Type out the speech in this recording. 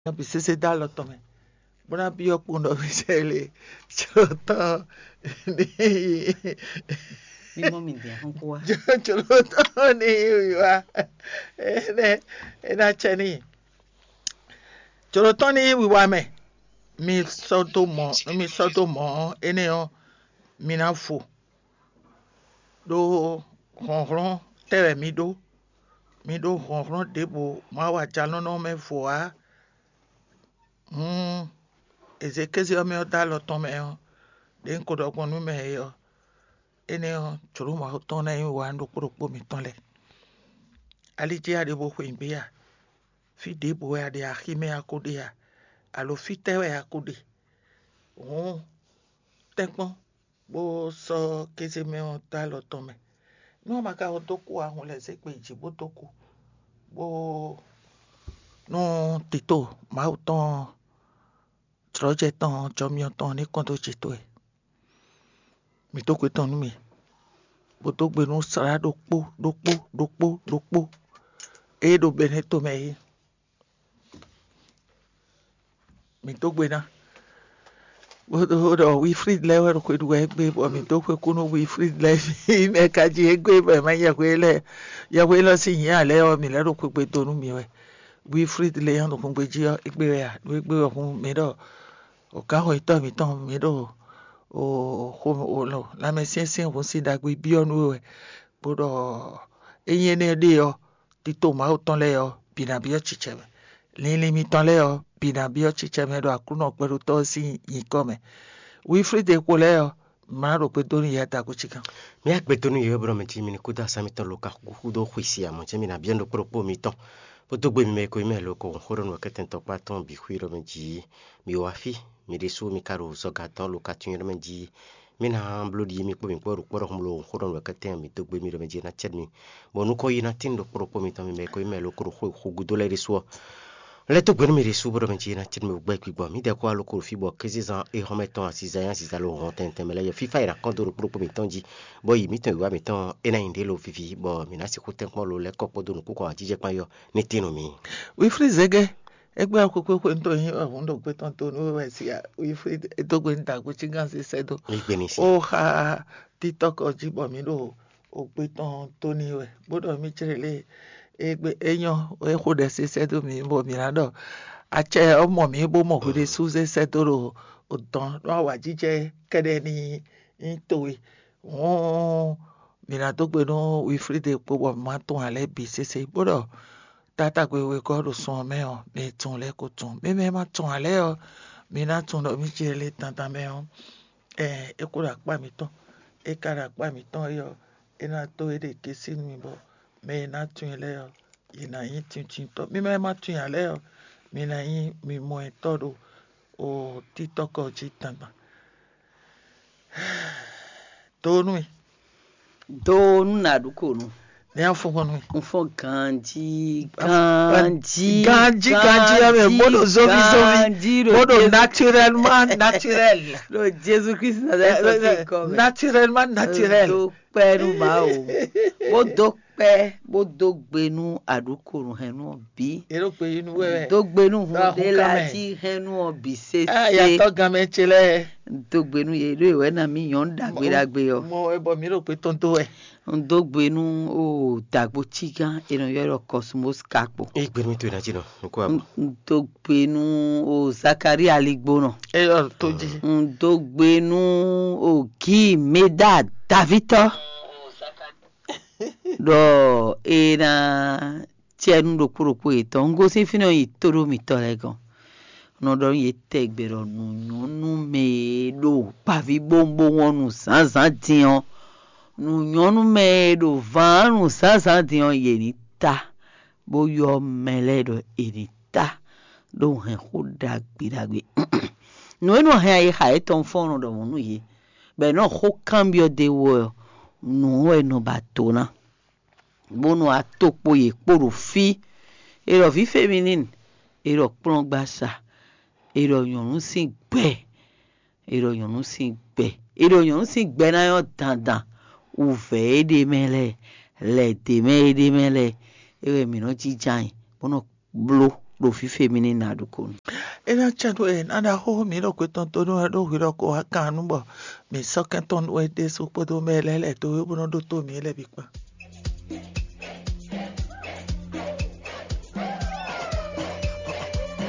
na bisese dalo tome bona bio pundo bisele choto ni mi mami dia hankuwa choto ni wa ena cheni choto ni wiwa me mi soto mo ene o mi na fo do ronron tere mi do ronron debo ma wa jalo no me fo a ezekezi o me o dalo tome o de nkodo ponu me yo ene o churu ma to na yin wa ndo kuro mi ton le alije ade bo ko imbe ya fi de bo ya de ahime akode ya alo fi tewe akode tekpon bo so keze me o dalo tome no maka o toku ahun le se pe ijibo toku bo no tito ma o ton troje ton jomi ton ni kon to jito e mi to kweton nu mi bo to gbe nu sara dokpo e do beneto me mi to gbe na bo do we free lewe ko du egbe bo mi to kwe kunu we free le me ka ji egbe be ma ye kwe lo si yin ale o mi le ro kwe to nu mi we free le yan do kun gbe ji egbe ya do egbe o kun mi do o ka ho ito mi ton mi do o lo la me sin won si dagbe bi onu we bodo eyin ne de yo tito ma o ton le yo bina bi o chiche lele mi ton le yo bina bi o chiche me do akuno peru to si yin come we free de ko le yo ma ro pe to ni ya ta ko chikan mi ak beto ni yo bro me ti mi ku da sa mi ton lo ka ku do khwisi am je mi na bien do pro mi ton boto gbe mi me ko mi lo ko horo no keten to pa ton bi khwiro me ji mi wafi mi resu mi karo so ga ton lo ka tun me ji mi na blodi mi ko ru lo horo no keten mi to gbe mi me ji na ched mi bonu ko yina tin do pro mi ton mi me ko mi lo ko gudo le resu le to gbe mi resu bro me ji na ched mi gbe ki gbo mi de ko lo ko fi bo kezi zan e ho meton asizayan si zalo ron ten me le fi fa ira kon do pro mi ton ji bo yi mi ton wa mi ton e na inde lo fifi bo mi na si ko ten ko lo le ko podo nu ko ajije pan yo ni tinu mi we free zege egbe akoko ko nto yin o ndo pe ton to no we si we free to gbe nta ko chingan se sedo o ha tiktok o jibo mi do o pe ton to ni we bodo mi chirele egbe eyan e ko de se sedo mi bo mi rado ache omo mi bo mo ko de su se sedo ro o ton no wa jije kede ni ntowe mi na to gbe no we free de po bo ma ton ale bi se bodo tata kwe we ko ro son me o me tun le ko tun me ma tun ale o mi na tun do mi chele tanta me o e ko ra pa mi ton e kara pa mi ton yo e na to e de ke si mi bo me na tun le o ina yin tin to me ma tun ale o mi na yin mi mo e to do o tiktok o ji tanta to nu na duko nu ne afọ nu nfo ganji ame modo zomi modo naturellement lo Jesus Christ naturellement do peru ma o bo do gbenu adukuru henu bi ero pe inu we do gbenu hun de lati henu obi se ya to gan me chele do gbenu ye lo we na mi yon dagbe yo mo ebo mi ro pe tonto we do gbenu o dagbo chigan eno yoro cosmos kapo gbe mi to na ji no ko abo do gbenu o zakari aligbo no e yo to ji do gbenu o ki meda davito do ena tienu do kuropo eto ngosi fino itoro mi to legon no do ye tegbero nu me do pavi bombo wonu sansan tian nu nyonu me do vanu sansan tian ye ni ta bo yo mele do enita do hen hoda gbiragbe no eno he ha eton fono do nu ye be no ho cambio de wo no eno batona bono atopo ye poro fi ero fi feminine ero plon gbasa ero yonun sin gbe ero yonun sin gbe na yo dandan u fe de mele le de mele ewe mi no jijan bono blo do fife mini na dukun ena chadu nada ho mi lo kweton to no do hiro ko akanu bo mi sokenton we de so podo mele le to yo no do to mi le bi pa